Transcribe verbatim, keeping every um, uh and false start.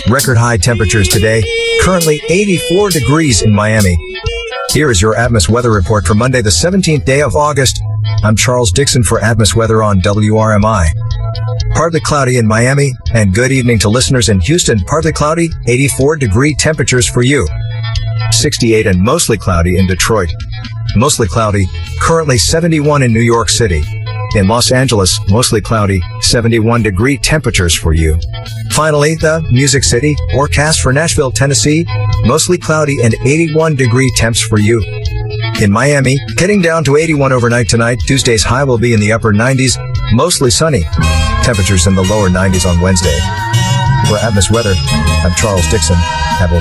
Record high temperatures today, currently eighty-four degrees in Miami. Here is your Atmos weather report for Monday, the seventeenth day of August. I'm Charles Dixon for Atmos Weather on W R M I. Partly cloudy in Miami, and good evening to listeners in Houston. Partly cloudy, eighty-four degree temperatures for you. sixty-eight and mostly cloudy in Detroit. Mostly cloudy, currently seventy-one in New York City. In Los Angeles, mostly cloudy, seventy-one degree temperatures for you. Finally, the Music City, forecast for Nashville, Tennessee, mostly cloudy and eighty-one degree temps for you. In Miami, getting down to eighty-one overnight tonight. Tuesday's high will be in the upper nineties, mostly sunny. Temperatures in the lower nineties on Wednesday. For Atmos Weather, I'm Charles Dixon. Have a